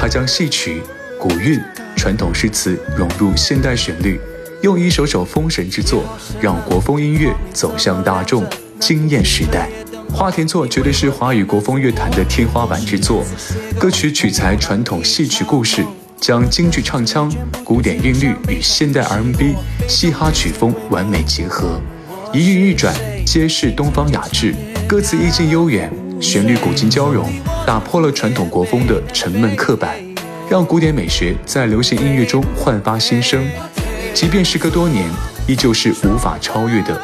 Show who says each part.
Speaker 1: 他将戏曲、古韵、传统诗词融入现代旋律，用一首首封神之作，让国风音乐走向大众，惊艳时代。花田错绝对是华语国风乐坛的天花板之作，歌曲取材传统戏曲故事，将京剧唱腔、古典韵律与现代 R&B、嘻哈曲风完美结合，一韵一转皆是东方雅致，歌词意境悠远，旋律古今交融，打破了传统国风的沉闷刻板，让古典美学在流行音乐中焕发新生。即便时隔多年，依旧是无法超越的